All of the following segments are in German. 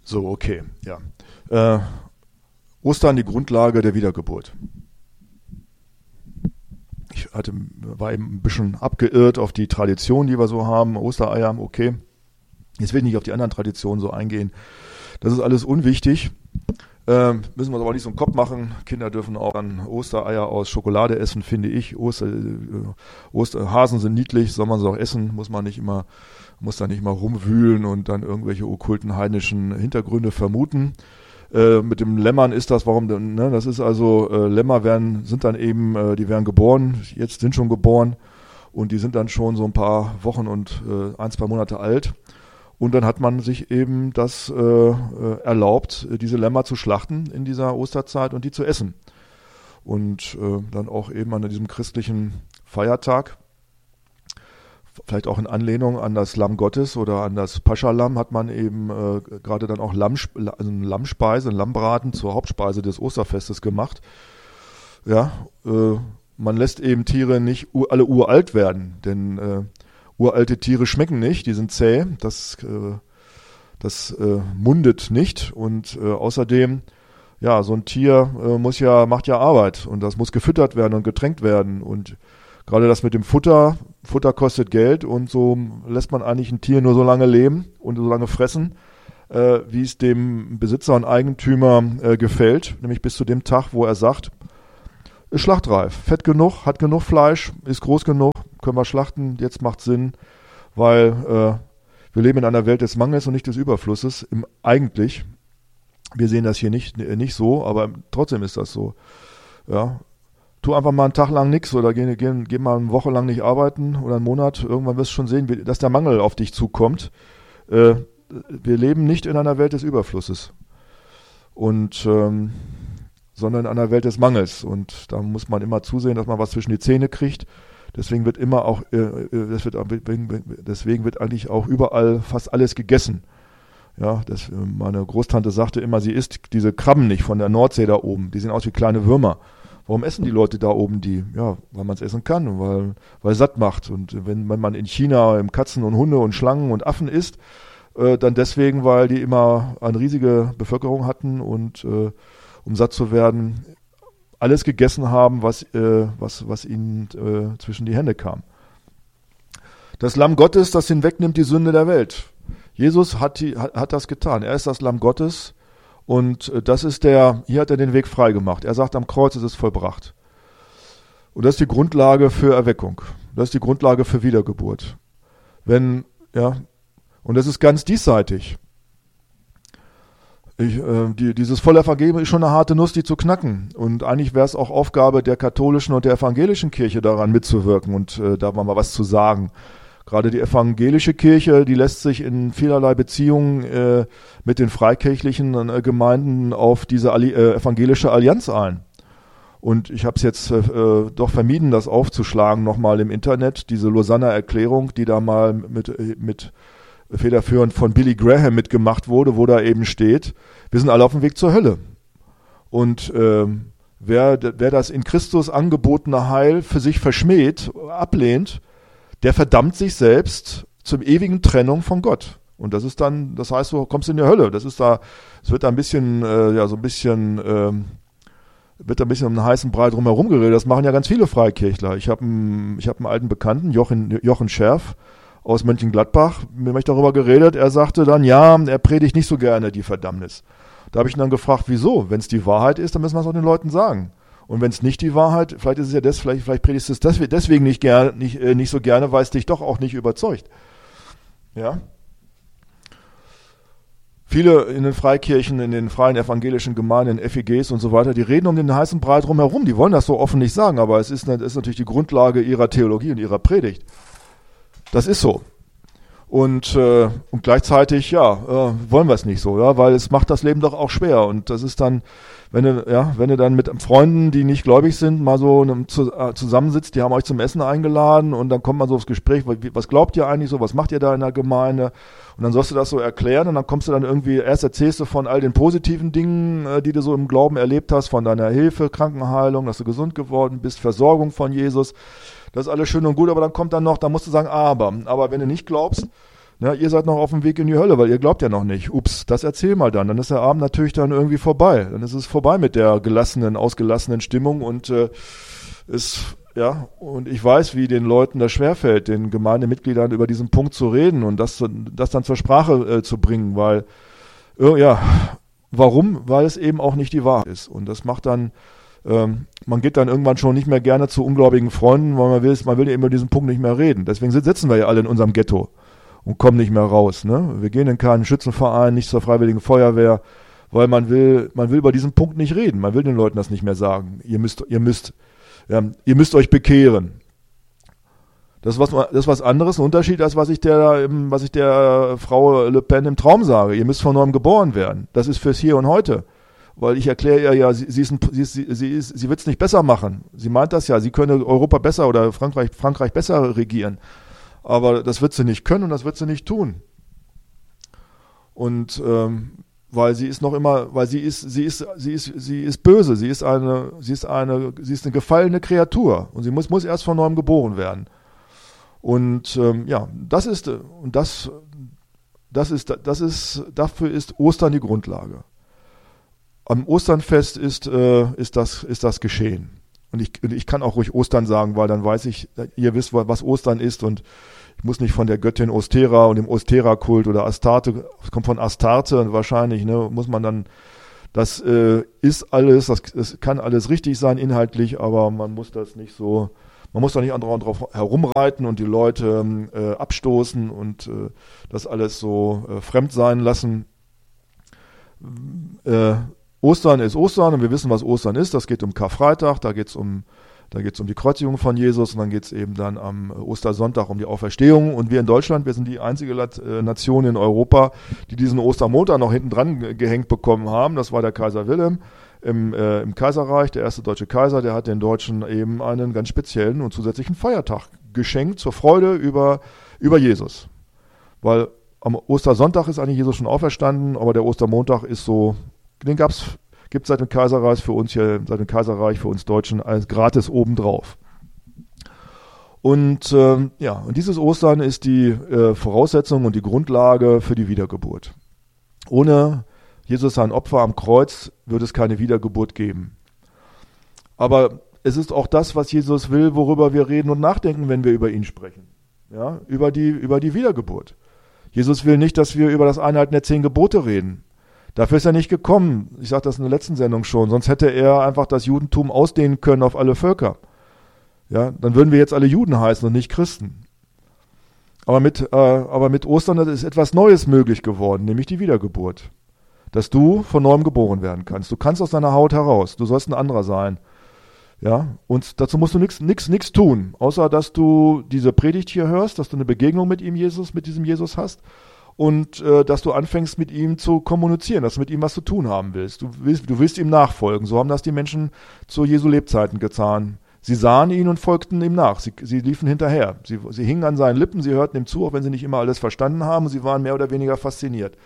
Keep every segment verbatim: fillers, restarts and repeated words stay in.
So, okay, ja. Äh, Ostern, die Grundlage der Wiedergeburt. Ich hatte, war eben ein bisschen abgeirrt auf die Tradition, die wir so haben. Ostereier, okay. Jetzt will ich nicht auf die anderen Traditionen so eingehen. Das ist alles unwichtig. Ähm, müssen wir uns aber nicht so einen Kopf machen. Kinder dürfen auch dann Ostereier aus Schokolade essen, finde ich. Oster, äh, Osterhasen sind niedlich, soll man sie auch essen. Muss man nicht immer, muss da nicht mal rumwühlen und dann irgendwelche okkulten heidnischen Hintergründe vermuten. Äh, mit dem Lämmern ist das, warum, ne, das ist also, äh, Lämmer werden, sind dann eben, äh, die werden geboren, jetzt sind schon geboren und die sind dann schon so ein paar Wochen und äh, ein, zwei Monate alt. Und dann hat man sich eben das äh, erlaubt, diese Lämmer zu schlachten in dieser Osterzeit und die zu essen. Und äh, dann auch eben an diesem christlichen Feiertag, vielleicht auch in Anlehnung an das Lamm Gottes oder an das Pascha-Lamm, hat man eben äh, gerade dann auch Lamm, also eine Lammspeise, einen Lammbraten zur Hauptspeise des Osterfestes gemacht. Ja, äh, man lässt eben Tiere nicht alle uralt werden, denn äh, uralte Tiere schmecken nicht, die sind zäh, das, äh, das äh, mundet nicht und äh, außerdem, ja, so ein Tier äh, muss ja, macht ja Arbeit und das muss gefüttert werden und getränkt werden und gerade das mit dem Futter, Futter kostet Geld und so lässt man eigentlich ein Tier nur so lange leben und so lange fressen, äh, wie es dem Besitzer und Eigentümer äh, gefällt, nämlich bis zu dem Tag, wo er sagt, ist schlachtreif, fett genug, hat genug Fleisch, ist groß genug, können wir schlachten, jetzt macht Sinn, weil äh, wir leben in einer Welt des Mangels und nicht des Überflusses, im, eigentlich. Wir sehen das hier nicht, nicht so, aber trotzdem ist das so. Ja. Tu einfach mal einen Tag lang nichts oder geh, geh, geh mal eine Woche lang nicht arbeiten oder einen Monat, irgendwann wirst du schon sehen, dass der Mangel auf dich zukommt. Äh, wir leben nicht in einer Welt des Überflusses. Und ähm, sondern in einer Welt des Mangels. Und da muss man immer zusehen, dass man was zwischen die Zähne kriegt. Deswegen wird immer auch, äh, das wird, deswegen wird eigentlich auch überall fast alles gegessen. Ja, das, meine Großtante sagte immer, sie isst diese Krabben nicht von der Nordsee da oben. Die sehen aus wie kleine Würmer. Warum essen die Leute da oben die? Ja, weil man es essen kann und weil, weil es satt macht. Und wenn, wenn man in China im Katzen und Hunde und Schlangen und Affen isst, äh, dann deswegen, weil die immer eine riesige Bevölkerung hatten und äh, um satt zu werden, alles gegessen haben, was, äh, was, was ihnen äh, zwischen die Hände kam. Das Lamm Gottes, das hinwegnimmt die Sünde der Welt. Jesus hat, die, hat, hat das getan. Er ist das Lamm Gottes und äh, das ist der, hier hat er den Weg frei gemacht. Er sagt, am Kreuz ist es vollbracht. Und das ist die Grundlage für Erweckung. Das ist die Grundlage für Wiedergeburt. Wenn, ja, und das ist ganz diesseitig. Ich, äh, die, dieses Vollevangelium ist schon eine harte Nuss, die zu knacken. Und eigentlich wäre es auch Aufgabe der katholischen und der evangelischen Kirche daran mitzuwirken und äh, da mal was zu sagen. Gerade die evangelische Kirche, die lässt sich in vielerlei Beziehungen äh, mit den freikirchlichen äh, Gemeinden auf diese Alli- äh, evangelische Allianz ein. Und ich habe es jetzt äh, doch vermieden, das aufzuschlagen nochmal im Internet, diese Lausanner Erklärung, die da mal mit, mit federführend von Billy Graham mitgemacht wurde, wo da eben steht, wir sind alle auf dem Weg zur Hölle. Und ähm, wer, wer das in Christus angebotene Heil für sich verschmäht, ablehnt, der verdammt sich selbst zur ewigen Trennung von Gott. Und das ist dann, das heißt, du kommst in die Hölle. Das ist da, es wird da ein bisschen, äh, ja, so ein bisschen, ähm, wird da ein bisschen um einen heißen Brei drumherum geredet. Das machen ja ganz viele Freikirchler. Ich habe einen, ich habe einen alten Bekannten, Jochen, Jochen Scherf, aus Mönchengladbach, mit mir darüber geredet. Er sagte dann, ja, er predigt nicht so gerne die Verdammnis. Da habe ich ihn dann gefragt, wieso? Wenn es die Wahrheit ist, dann müssen wir es auch den Leuten sagen. Und wenn es nicht die Wahrheit, vielleicht ist es ja das, vielleicht, vielleicht predigst du es deswegen nicht, gerne, nicht, äh, nicht so gerne, weil es dich doch auch nicht überzeugt. Ja? Viele in den Freikirchen, in den freien evangelischen Gemeinden, in F E Gs und so weiter, die reden um den heißen Brei drumherum. Die wollen das so offen nicht sagen, aber es ist, das ist natürlich die Grundlage ihrer Theologie und ihrer Predigt. Das ist so. Und, äh, und gleichzeitig, ja, äh, wollen wir es nicht so, ja, weil es macht das Leben doch auch schwer. Und das ist dann, wenn du, ja, wenn du dann mit Freunden, die nicht gläubig sind, mal so einem, zu, äh, zusammensitzt, die haben euch zum Essen eingeladen und dann kommt man so aufs Gespräch, was glaubt ihr eigentlich so, was macht ihr da in der Gemeinde? Und dann sollst du das so erklären und dann kommst du dann irgendwie, erst erzählst du von all den positiven Dingen, äh, die du so im Glauben erlebt hast, von deiner Hilfe, Krankenheilung, dass du gesund geworden bist, Versorgung von Jesus. Das ist alles schön und gut, aber dann kommt dann noch, da musst du sagen, aber. Aber wenn du nicht glaubst, Na, ihr seid noch auf dem Weg in die Hölle, weil ihr glaubt ja noch nicht. Ups, das erzähl mal dann. Dann ist der Abend natürlich dann irgendwie vorbei. Dann ist es vorbei mit der gelassenen, ausgelassenen Stimmung und äh, ist, ja, und ich weiß, wie den Leuten das schwerfällt, den Gemeindemitgliedern über diesen Punkt zu reden und das, das dann zur Sprache äh, zu bringen, weil, äh, ja, warum? Weil es eben auch nicht die Wahrheit ist. Und das macht dann, ähm, man geht dann irgendwann schon nicht mehr gerne zu ungläubigen Freunden, weil man will, man will ja über diesen Punkt nicht mehr reden. Deswegen sitzen wir ja alle in unserem Ghetto und kommen nicht mehr raus. Ne? Wir gehen in keinen Schützenverein, nicht zur Freiwilligen Feuerwehr, weil man will, man will über diesen Punkt nicht reden. Man will den Leuten das nicht mehr sagen. Ihr müsst, ihr müsst, ja, ihr müsst euch bekehren. Das ist was, das ist was anderes, ein Unterschied, als was ich der, was ich der Frau Le Pen im Traum sage. Ihr müsst von neuem geboren werden. Das ist fürs Hier und Heute. Weil ich erkläre ihr ja, sie, sie, ist ein, sie, ist, sie, ist, sie wird es nicht besser machen. Sie meint das ja, sie könne Europa besser oder Frankreich, Frankreich besser regieren. Aber das wird sie nicht können und das wird sie nicht tun. Und ähm, weil sie ist noch immer, weil sie ist, sie ist, sie ist, sie ist böse, sie ist eine, sie ist eine, sie ist eine gefallene Kreatur und sie muss, muss erst von neuem geboren werden. Und ähm, ja, das ist und das, das ist, das ist, dafür ist Ostern die Grundlage. Am Osternfest ist, äh, ist das, ist das geschehen. Und ich, ich kann auch ruhig Ostern sagen, weil dann weiß ich, ihr wisst, was Ostern ist und ich muss nicht von der Göttin Ostera und dem Ostera-Kult oder Astarte, es kommt von Astarte wahrscheinlich, ne, muss man dann, das äh, ist alles, das, das kann alles richtig sein inhaltlich, aber man muss das nicht so, man muss da nicht andauernd drauf herumreiten und die Leute äh, abstoßen und äh, das alles so äh, fremd sein lassen. Äh, Ostern ist Ostern und wir wissen, was Ostern ist. Das geht um Karfreitag, da geht es um, da geht's um die Kreuzigung von Jesus und dann geht es eben dann am Ostersonntag um die Auferstehung. Und wir in Deutschland, wir sind die einzige Nation in Europa, die diesen Ostermontag noch hinten dran gehängt bekommen haben. Das war der Kaiser Wilhelm im, äh, im Kaiserreich, der erste deutsche Kaiser, der hat den Deutschen eben einen ganz speziellen und zusätzlichen Feiertag geschenkt zur Freude über, über Jesus. Weil am Ostersonntag ist eigentlich Jesus schon auferstanden, aber der Ostermontag ist so, den gab's, gibt es seit dem Kaiserreich für uns hier, seit dem Kaiserreich für uns Deutschen als gratis obendrauf. Und ähm, ja, und dieses Ostern ist die äh, Voraussetzung und die Grundlage für die Wiedergeburt. Ohne Jesus sein Opfer am Kreuz wird es keine Wiedergeburt geben. Aber es ist auch das, was Jesus will, worüber wir reden und nachdenken, wenn wir über ihn sprechen. Ja, über die, über die Wiedergeburt. Jesus will nicht, dass wir über das Einhalten der zehn Gebote reden. Dafür ist er nicht gekommen. Ich sagte das in der letzten Sendung schon. Sonst hätte er einfach das Judentum ausdehnen können auf alle Völker. Ja, dann würden wir jetzt alle Juden heißen und nicht Christen. Aber mit, äh, aber mit Ostern ist etwas Neues möglich geworden, nämlich die Wiedergeburt. Dass du von neuem geboren werden kannst. Du kannst aus deiner Haut heraus. Du sollst ein anderer sein. Ja, und dazu musst du nichts nix, nix tun, außer dass du diese Predigt hier hörst, dass du eine Begegnung mit ihm, Jesus, mit diesem Jesus hast. Und äh, dass du anfängst, mit ihm zu kommunizieren, dass du mit ihm was zu tun haben willst. Du willst, du willst ihm nachfolgen. So haben das die Menschen zu Jesu Lebzeiten getan. Sie sahen ihn und folgten ihm nach. Sie, sie liefen hinterher. Sie, sie hingen an seinen Lippen, sie hörten ihm zu, auch wenn sie nicht immer alles verstanden haben. Sie waren mehr oder weniger fasziniert.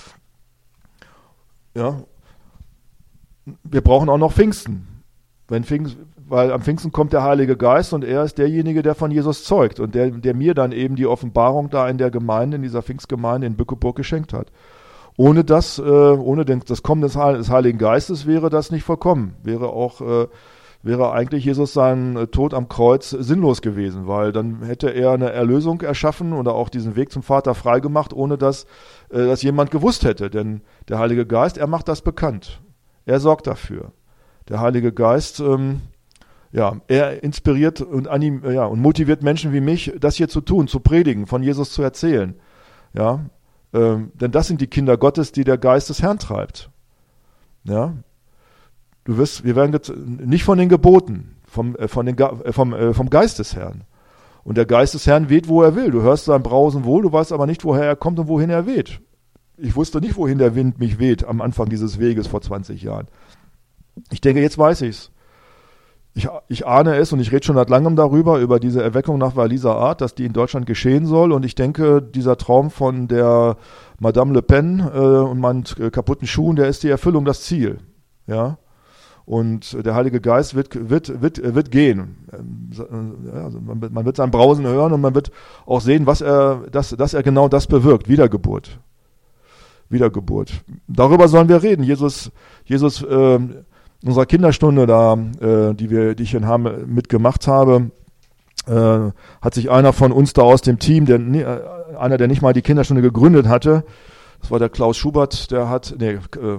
Ja. Wir brauchen auch noch Pfingsten. Wenn Pfingsten, weil am Pfingsten kommt der Heilige Geist und er ist derjenige, der von Jesus zeugt und der, der mir dann eben die Offenbarung da in der Gemeinde, in dieser Pfingstgemeinde in Bückeburg geschenkt hat. Ohne das, äh, ohne den, das Kommen des, Heil, des Heiligen Geistes wäre das nicht vollkommen. Wäre auch, äh, wäre eigentlich Jesus sein äh, Tod am Kreuz sinnlos gewesen, weil dann hätte er eine Erlösung erschaffen oder auch diesen Weg zum Vater freigemacht, ohne dass, äh, dass jemand gewusst hätte. Denn der Heilige Geist, er macht das bekannt. Er sorgt dafür. Der Heilige Geist, ähm, ja, er inspiriert und, anim, ja, und motiviert Menschen wie mich, das hier zu tun, zu predigen, von Jesus zu erzählen. Ja, ähm, denn das sind die Kinder Gottes, die der Geist des Herrn treibt. Ja, du wirst, wir werden jetzt nicht von den Geboten, vom, äh, von den, äh, vom, äh, vom Geist des Herrn. Und der Geist des Herrn weht, wo er will. Du hörst sein Brausen wohl, du weißt aber nicht, woher er kommt und wohin er weht. Ich wusste nicht, wohin der Wind mich weht am Anfang dieses Weges vor zwanzig Jahren. Ich denke, jetzt weiß ich's. Ich, ich ahne es und ich rede schon seit langem darüber, über diese Erweckung nach Walliser Art, dass die in Deutschland geschehen soll. Und ich denke, dieser Traum von der Madame Le Pen äh, und meinen äh, kaputten Schuhen, der ist die Erfüllung, das Ziel. Ja. Und der Heilige Geist wird, wird, wird, wird gehen. Ja, also man, man wird sein Brausen hören und man wird auch sehen, was er, dass, dass er genau das bewirkt. Wiedergeburt. Wiedergeburt. Darüber sollen wir reden. Jesus, Jesus, äh, in unserer Kinderstunde da, äh, die wir, die ich in Hamm mitgemacht habe, äh, hat sich einer von uns da aus dem Team, der, äh, einer, der nicht mal die Kinderstunde gegründet hatte, das war der Klaus Schubert, der hat, nee, äh,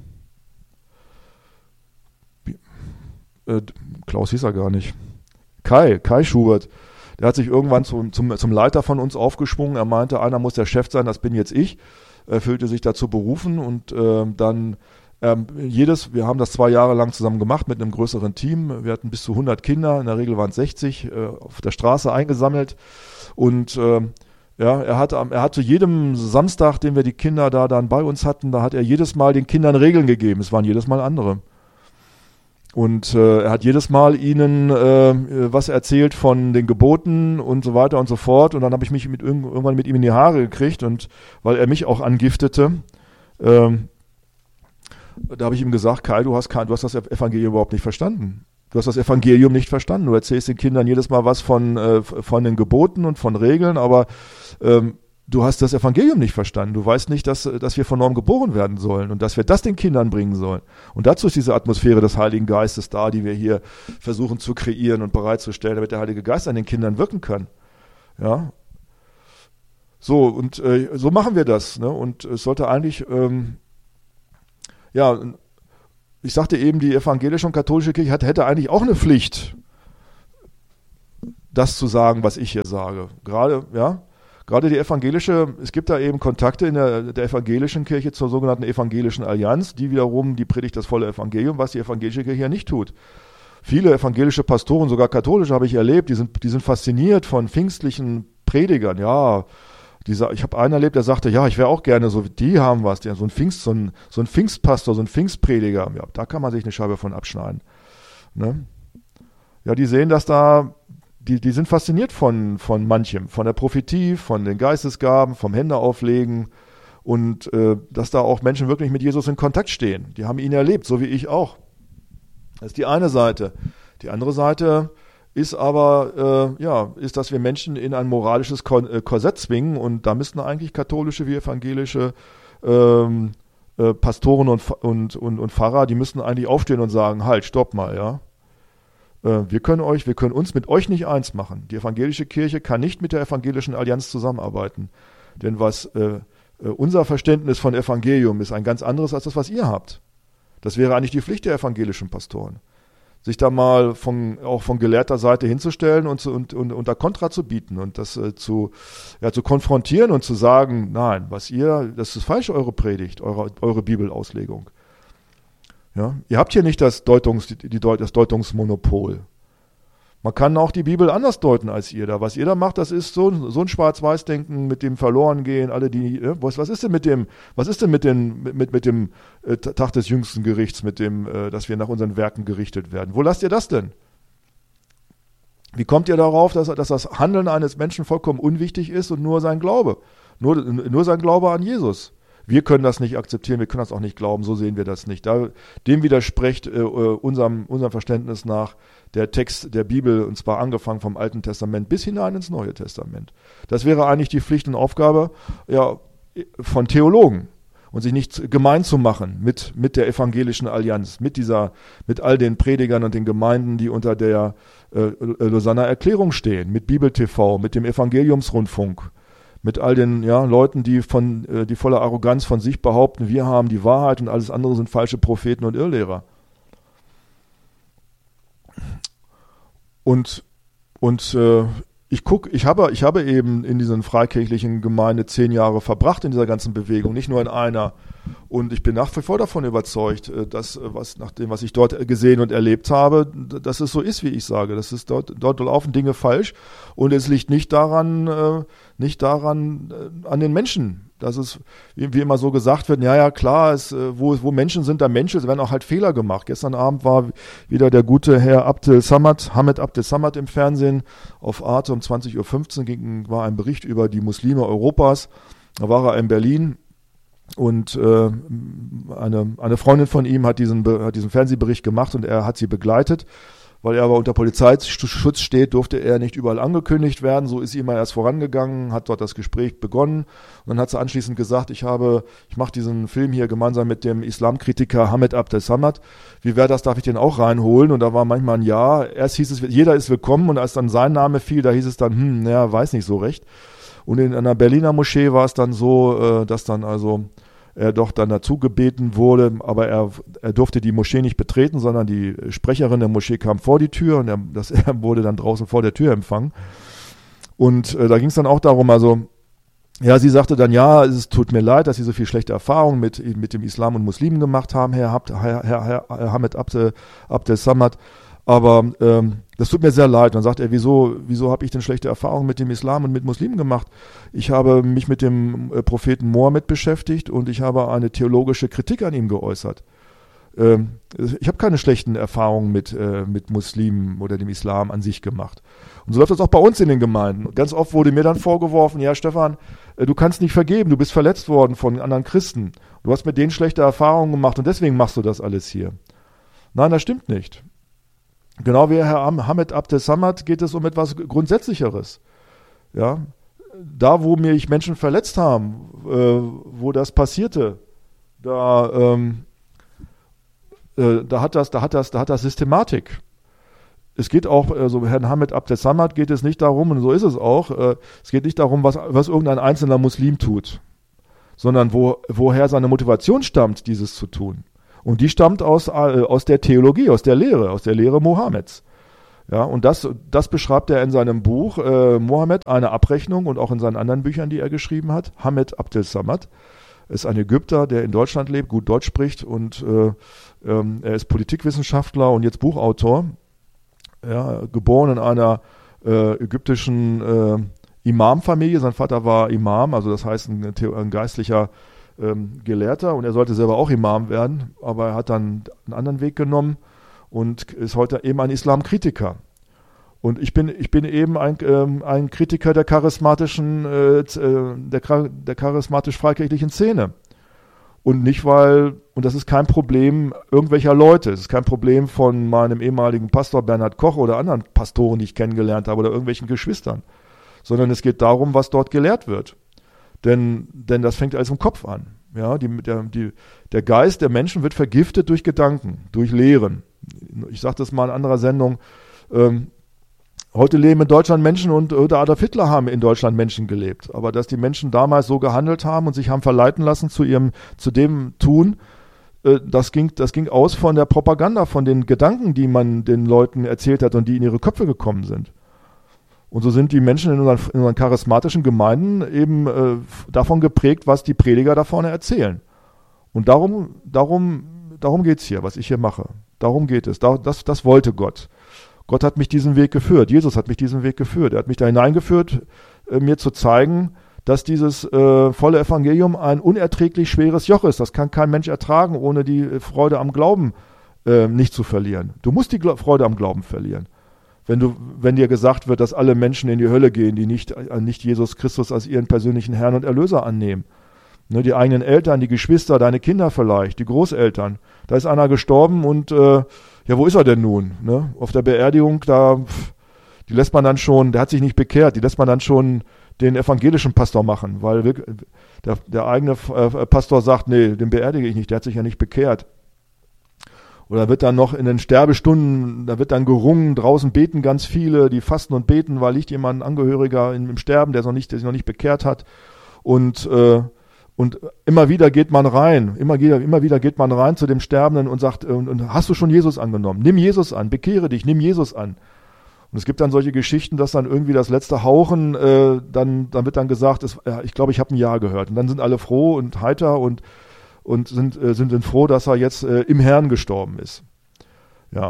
äh, Klaus hieß er gar nicht, Kai, Kai Schubert, der hat sich irgendwann zum, zum, zum Leiter von uns aufgeschwungen. Er meinte, einer muss der Chef sein, das bin jetzt ich. Er fühlte sich dazu berufen und äh, dann ähm, jedes, wir haben das zwei Jahre lang zusammen gemacht mit einem größeren Team. Wir hatten bis zu hundert Kinder, in der Regel waren es sechzig, äh, auf der Straße eingesammelt und äh, ja, er hat, er hat zu jedem Samstag, den wir die Kinder da dann bei uns hatten, da hat er jedes Mal den Kindern Regeln gegeben. Es waren jedes Mal andere. Und äh, er hat jedes Mal ihnen äh, was erzählt von den Geboten und so weiter und so fort. Und dann habe ich mich mit, irgendwann mit ihm in die Haare gekriegt. Und weil er mich auch angiftete, ähm, da habe ich ihm gesagt, Kai, du hast, kein, du hast das Evangelium überhaupt nicht verstanden. Du hast das Evangelium nicht verstanden. Du erzählst den Kindern jedes Mal was von, äh, von den Geboten und von Regeln, aber ähm, du hast das Evangelium nicht verstanden. Du weißt nicht, dass, dass wir von neuem geboren werden sollen und dass wir das den Kindern bringen sollen. Und dazu ist diese Atmosphäre des Heiligen Geistes da, die wir hier versuchen zu kreieren und bereitzustellen, damit der Heilige Geist an den Kindern wirken kann. Ja. So, und äh, so machen wir das. Ne? Und es sollte eigentlich, ähm, ja, ich sagte eben, die evangelische und katholische Kirche hat, hätte eigentlich auch eine Pflicht, das zu sagen, was ich hier sage. Gerade, ja, Gerade die evangelische, es gibt da eben Kontakte in der, der evangelischen Kirche zur sogenannten evangelischen Allianz, die wiederum, die predigt das volle Evangelium, was die evangelische Kirche ja nicht tut. Viele evangelische Pastoren, sogar katholische, habe ich erlebt, die sind, die sind fasziniert von pfingstlichen Predigern. Ja, dieser, ich habe einen erlebt, der sagte, ja, ich wäre auch gerne so, wie die haben was, der, so ein Pfingst, so ein, so ein Pfingstpastor, so ein Pfingstprediger. Ja, da kann man sich eine Scheibe von abschneiden. Ne? Ja, die sehen, dass da Die, die sind fasziniert von, von manchem, von der Prophetie, von den Geistesgaben, vom Händeauflegen und äh, dass da auch Menschen wirklich mit Jesus in Kontakt stehen. Die haben ihn erlebt, so wie ich auch. Das ist die eine Seite. Die andere Seite ist aber, äh, ja, ist, dass wir Menschen in ein moralisches Kon- äh, Korsett zwingen und da müssten eigentlich katholische wie evangelische ähm, äh, Pastoren und, und, und, und Pfarrer, die müssten eigentlich aufstehen und sagen, halt, stopp mal, ja. Wir können euch, wir können uns mit euch nicht eins machen. Die evangelische Kirche kann nicht mit der evangelischen Allianz zusammenarbeiten. Denn was äh, unser Verständnis von Evangelium ist ein ganz anderes als das, was ihr habt. Das wäre eigentlich die Pflicht der evangelischen Pastoren. Sich da mal von, auch von gelehrter Seite hinzustellen und, zu, und, und, und da Kontra zu bieten und das äh, zu, ja, zu konfrontieren und zu sagen, nein, was ihr, das ist falsch, eure Predigt, eure, eure Bibelauslegung. Ja, ihr habt hier nicht das, Deutungs, die, die, das Deutungsmonopol. Man kann auch die Bibel anders deuten als ihr da. Was ihr da macht, das ist so, so ein Schwarz-Weiß-Denken mit dem Verlorengehen. Alle die, was, was ist denn mit dem, was ist denn mit dem, mit, mit dem äh, Tag des jüngsten Gerichts, mit dem, äh, dass wir nach unseren Werken gerichtet werden? Wo lasst ihr das denn? Wie kommt ihr darauf, dass, dass das Handeln eines Menschen vollkommen unwichtig ist und nur sein Glaube, nur, nur sein Glaube an Jesus? Wir können das nicht akzeptieren, wir können das auch nicht glauben, so sehen wir das nicht. Da, dem widerspricht äh, unserem, unserem Verständnis nach der Text der Bibel, und zwar angefangen vom Alten Testament bis hinein ins Neue Testament. Das wäre eigentlich die Pflicht und Aufgabe ja, von Theologen und sich nicht gemein zu machen mit, mit der evangelischen Allianz, mit dieser, mit all den Predigern und den Gemeinden, die unter der äh, Lausanner Erklärung stehen, mit Bibel T V, mit dem Evangeliumsrundfunk. Mit all den ja, Leuten, die von äh, die voller Arroganz von sich behaupten, wir haben die Wahrheit und alles andere sind falsche Propheten und Irrlehrer. Und, und äh, ich guck, ich habe, ich habe eben in diesen freikirchlichen Gemeinde zehn Jahre verbracht in dieser ganzen Bewegung, nicht nur in einer. Und ich bin nach wie vor davon überzeugt, dass, was, nach dem, was ich dort gesehen und erlebt habe, dass es so ist, wie ich sage. Das ist dort, dort laufen Dinge falsch. Und es liegt nicht daran, äh, nicht daran, äh, an den Menschen. Dass es, wie, wie immer so gesagt wird, ja, ja, klar, es, wo, wo Menschen sind, da Menschen, es werden auch halt Fehler gemacht. Gestern Abend war wieder der gute Herr Abdel Samad, Hamid Abdel Samad im Fernsehen auf Arte um zwanzig Uhr fünfzehn ging, war ein Bericht über die Muslime Europas. Da war er in Berlin. Und äh, eine, eine Freundin von ihm hat diesen, hat diesen Fernsehbericht gemacht und er hat sie begleitet. Weil er aber unter Polizeischutz steht, durfte er nicht überall angekündigt werden. So ist sie immer erst vorangegangen, hat dort das Gespräch begonnen. Und dann hat sie anschließend gesagt, ich habe, ich mache diesen Film hier gemeinsam mit dem Islamkritiker Hamed Abdel Samad. Wie wäre das, darf ich den auch reinholen? Und da war manchmal ein Ja. Erst hieß es, jeder ist willkommen. Und als dann sein Name fiel, da hieß es dann, hm, naja, weiß nicht so recht. Und in einer Berliner Moschee war es dann so, dass dann also er doch dann dazu gebeten wurde, aber er, er durfte die Moschee nicht betreten, sondern die Sprecherin der Moschee kam vor die Tür und er, das, er wurde dann draußen vor der Tür empfangen. Und äh, da ging es dann auch darum, also, ja, sie sagte dann, ja, es tut mir leid, dass Sie so viel schlechte Erfahrungen mit, mit dem Islam und Muslimen gemacht haben, Herr, Herr, Herr, Herr Hamed Abdel, Abdel Samad, aber ähm, das tut mir sehr leid. Dann sagt er, wieso, wieso habe ich denn schlechte Erfahrungen mit dem Islam und mit Muslimen gemacht? Ich habe mich mit dem äh, Propheten Mohammed beschäftigt und ich habe eine theologische Kritik an ihm geäußert. Ähm, ich habe keine schlechten Erfahrungen mit, äh, mit Muslimen oder dem Islam an sich gemacht. Und so läuft das auch bei uns in den Gemeinden. Ganz oft wurde mir dann vorgeworfen, ja Stefan, äh, du kannst nicht vergeben, du bist verletzt worden von anderen Christen. Du hast mit denen schlechte Erfahrungen gemacht und deswegen machst du das alles hier. Nein, das stimmt nicht. Genau wie Herr Hamed Abdel Samad geht es um etwas Grundsätzlicheres. Ja, da, wo mich Menschen verletzt haben, äh, wo das passierte, da, ähm, äh, da hat das, da hat das, da hat das Systematik. Es geht auch, also Herrn Hamed Abdel Samad geht es nicht darum, und so ist es auch, äh, es geht nicht darum, was, was irgendein einzelner Muslim tut, sondern wo, woher seine Motivation stammt, dieses zu tun. Und die stammt aus, äh, aus der Theologie, aus der Lehre, aus der Lehre Mohammeds. Ja, und das, das beschreibt er in seinem Buch äh, Mohammed, eine Abrechnung, und auch in seinen anderen Büchern, die er geschrieben hat. Hamed Abdel Samad ist ein Ägypter, der in Deutschland lebt, gut Deutsch spricht, und äh, ähm, er ist Politikwissenschaftler und jetzt Buchautor. Ja, geboren in einer äh, ägyptischen äh, Imamfamilie. Sein Vater war Imam, also das heißt ein, ein geistlicher ähm, Gelehrter, und er sollte selber auch Imam werden, aber er hat dann einen anderen Weg genommen und ist heute eben ein Islamkritiker. Und ich bin, ich bin eben ein, ähm, ein Kritiker der charismatischen, äh, der, der charismatisch-freikirchlichen Szene. Und nicht, weil, und das ist kein Problem irgendwelcher Leute, es ist kein Problem von meinem ehemaligen Pastor Bernhard Koch oder anderen Pastoren, die ich kennengelernt habe, oder irgendwelchen Geschwistern, sondern es geht darum, was dort gelehrt wird. Denn, denn das fängt alles im Kopf an. Ja, die, der, die, der Geist der Menschen wird vergiftet durch Gedanken, durch Lehren. Ich sage das mal in anderer Sendung, ähm, heute leben in Deutschland Menschen, und oder Adolf Hitler haben in Deutschland Menschen gelebt. Aber dass die Menschen damals so gehandelt haben und sich haben verleiten lassen zu ihrem, zu dem Tun, äh, das ging, das ging aus von der Propaganda, von den Gedanken, die man den Leuten erzählt hat und die in ihre Köpfe gekommen sind. Und so sind die Menschen in unseren, in unseren charismatischen Gemeinden eben äh, davon geprägt, was die Prediger da vorne erzählen. Und darum, darum, darum geht's hier, was ich hier mache. Darum geht es. Da, das, das wollte Gott. Gott hat mich diesen Weg geführt. Jesus hat mich diesen Weg geführt. Er hat mich da hineingeführt, äh, mir zu zeigen, dass dieses äh, volle Evangelium ein unerträglich schweres Joch ist. Das kann kein Mensch ertragen, ohne die Freude am Glauben äh, nicht zu verlieren. Du musst die Gla- Freude am Glauben verlieren. Wenn du, wenn dir gesagt wird, dass alle Menschen in die Hölle gehen, die nicht, äh, nicht Jesus Christus als ihren persönlichen Herrn und Erlöser annehmen. Ne, die eigenen Eltern, die Geschwister, deine Kinder vielleicht, die Großeltern. Da ist einer gestorben und äh, ja, wo ist er denn nun? Ne? Auf der Beerdigung, da, pff, die lässt man dann schon, der hat sich nicht bekehrt, die lässt man dann schon den evangelischen Pastor machen, weil wir, der, der eigene äh, Pastor sagt, nee, den beerdige ich nicht, der hat sich ja nicht bekehrt. Oder wird dann noch in den Sterbestunden, da wird dann gerungen, draußen beten ganz viele, die fasten und beten, weil liegt jemand, ein Angehöriger im, im Sterben, der, noch nicht, der sich noch nicht bekehrt hat. Und äh, Und immer wieder geht man rein, immer wieder, immer wieder geht man rein zu dem Sterbenden und sagt, und, und hast du schon Jesus angenommen? Nimm Jesus an, bekehre dich, nimm Jesus an. Und es gibt dann solche Geschichten, dass dann irgendwie das letzte Hauchen, äh, dann, dann wird dann gesagt, es, ja, ich glaube, ich habe ein Ja gehört. Und dann sind alle froh und heiter und, und sind, äh, sind dann froh, dass er jetzt äh, im Herrn gestorben ist. Ja.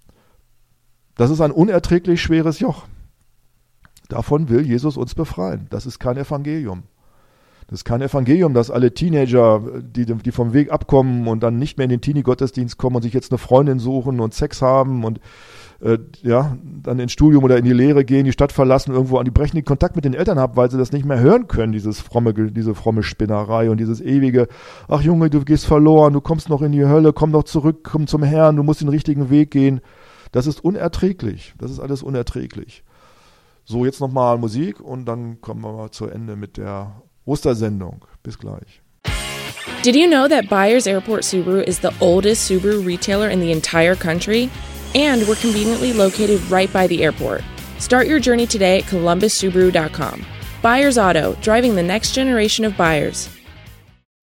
Das ist ein unerträglich schweres Joch. Davon will Jesus uns befreien. Das ist kein Evangelium. Das ist kein Evangelium, dass alle Teenager, die, die vom Weg abkommen und dann nicht mehr in den Teenie-Gottesdienst kommen und sich jetzt eine Freundin suchen und Sex haben und äh, ja, dann ins Studium oder in die Lehre gehen, die Stadt verlassen, irgendwo an, die brechen den Kontakt mit den Eltern ab, weil sie das nicht mehr hören können, dieses fromme, diese fromme Spinnerei und dieses ewige, ach Junge, du gehst verloren, du kommst noch in die Hölle, komm doch zurück, komm zum Herrn, du musst den richtigen Weg gehen. Das ist unerträglich. Das ist alles unerträglich. So, jetzt nochmal Musik und dann kommen wir mal zu Ende mit der Ostersendung. Bis gleich. Did you know that Byers Airport Subaru is the oldest Subaru retailer in the entire country? And we're conveniently located right by the airport. Start your journey today at columbus subaru dot com. Byers Auto, driving the next generation of buyers.